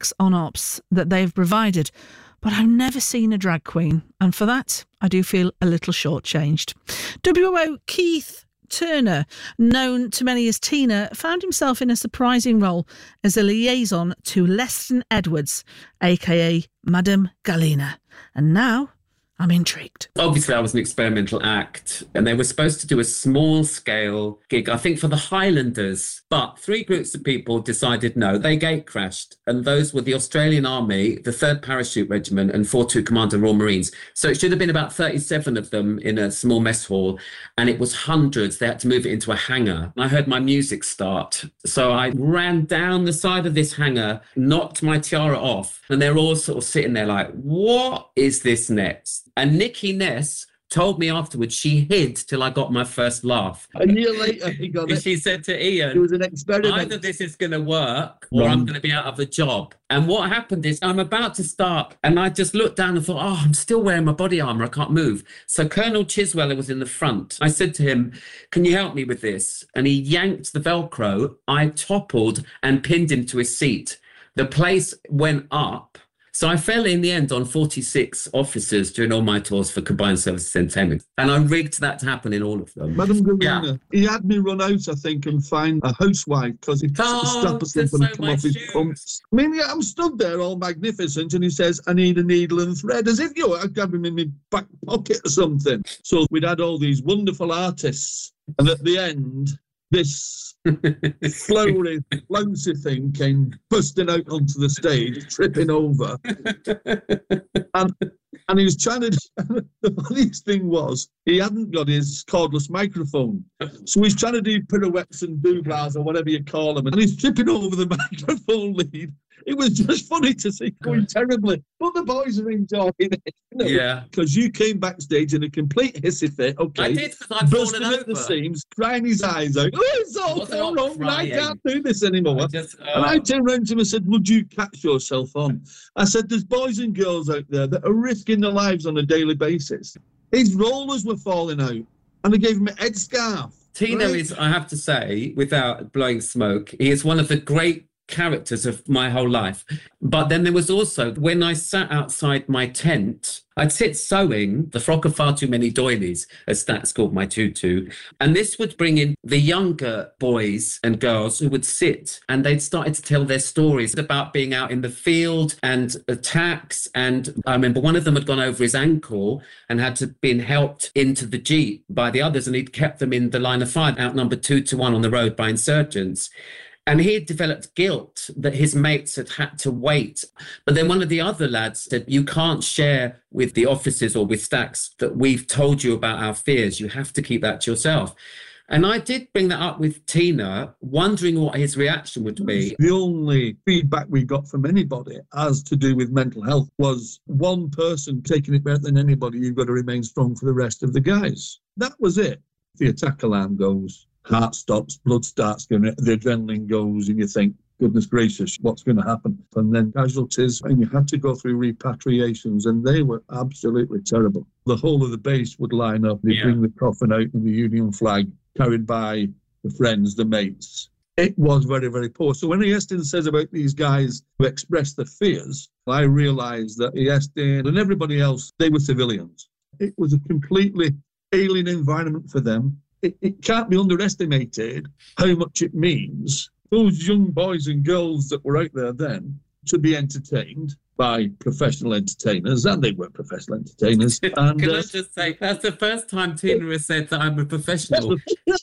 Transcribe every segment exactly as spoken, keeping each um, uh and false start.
acts on ops that they've provided, but I've never seen a drag queen, and for that I do feel a little shortchanged. W O Keith Turner, known to many as Tina, found himself in a surprising role as a liaison to Leston Edwards, aka Madame Galena, and now I'm intrigued. Obviously, I was an experimental act, and they were supposed to do a small-scale gig, I think, for the Highlanders. But three groups of people decided no. They gate crashed, and those were the Australian Army, the third Parachute Regiment, and four two Commander Royal Marines. So it should have been about thirty-seven of them in a small mess hall, and it was hundreds. They had to move it into a hangar. I heard my music start, so I ran down the side of this hangar, knocked my tiara off, and they're all sort of sitting there like, what is this next? And Nikki Ness told me afterwards she hid till I got my first laugh. A year later, he got it. She said to Ian, it was an experiment. Either this is going to work or Wrong. I'm going to be out of a job. And what happened is I'm about to start and I just looked down and thought, oh, I'm still wearing my body armour. I can't move. So Colonel Chisweller was in the front. I said to him, can you help me with this? And he yanked the Velcro. I toppled and pinned him to his seat. The place went up. So I fell in the end on forty-six officers during all my tours for Combined Services Entertainment. And I rigged that to happen in all of them. Madame Galena, yeah. He had me run out, I think, and find a housewife because he oh, stopped us from so come off his shoes. pumps. I mean, yeah, I'm stood there all magnificent and he says, I need a needle and thread, as if, you know, I'd grab him in my back pocket or something. So we'd had all these wonderful artists. And at the end, this flowery, flouncy thing came busting out onto the stage, tripping over. and and he was trying to... The funniest thing was, he hadn't got his cordless microphone. So he's trying to do pirouettes and doublars or whatever you call them. And he's tripping over the microphone lead. It was just funny to see going terribly. But the boys are enjoying it. You know? Yeah. Because you came backstage in a complete hissy fit. Okay. I did, because I'd fallen over. At the seams, crying his eyes out. Oh, it's all so wrong. I can't do this anymore. I just, oh. And I turned around to him and said, would you catch yourself on? I said, there's boys and girls out there that are risking their lives on a daily basis. His rollers were falling out. And I gave him a headscarf. Tino right? is, I have to say, without blowing smoke, he is one of the great characters of my whole life. But then there was also, when I sat outside my tent, I'd sit sewing the frock of far too many doilies, as Stats called my tutu. And this would bring in the younger boys and girls who would sit and they'd started to tell their stories about being out in the field and attacks. And I remember one of them had gone over his ankle and had to been helped into the Jeep by the others. And he'd kept them in the line of fire, outnumbered two to one on the road by insurgents. And he had developed guilt that his mates had had to wait. But then one of the other lads said, you can't share with the officers or with Stacks that we've told you about our fears. You have to keep that to yourself. And I did bring that up with Tina, wondering what his reaction would be. The only feedback we got from anybody as to do with mental health was one person taking it better than anybody. You've got to remain strong for the rest of the guys. That was it. The attack alarm goes. Heart stops, blood starts going, the adrenaline goes, and you think, goodness gracious, what's going to happen? And then casualties, and you had to go through repatriations, and they were absolutely terrible. The whole of the base would line up, they'd yeah. bring the coffin out in the Union flag, carried by the friends, the mates. It was very, very poor. So when Iestyn says about these guys who express their fears, I realised that Iestyn and everybody else, they were civilians. It was a completely alien environment for them. It, it can't be underestimated how much it means those young boys and girls that were out there then to be entertained by professional entertainers, and they were professional entertainers. And, Can uh, I just say, that's the first time Tina has said that I'm a professional.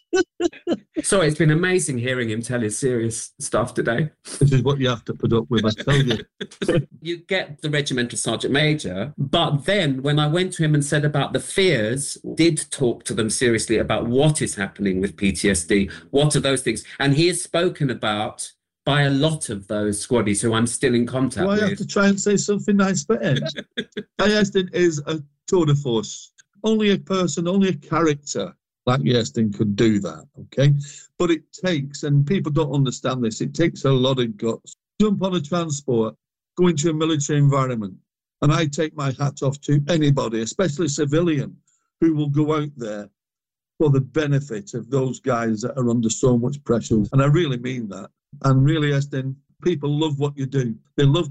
Sorry, it's been amazing hearing him tell his serious stuff today. This is what you have to put up with, I tell you. You get the regimental sergeant major, but then when I went to him and said about the fears, did talk to them seriously about what is happening with P T S D, what are those things, and he has spoken about by a lot of those squaddies who I'm still in contact well, with. I have to try and say something nice for Ed. Iestyn is a tour de force. Only a person, only a character like Iestyn could do that, okay? But it takes, and people don't understand this, it takes a lot of guts. Jump on a transport, go into a military environment, and I take my hat off to anybody, especially civilian, who will go out there for the benefit of those guys that are under so much pressure. And I really mean that. And really, Iestyn, people love what you do. They love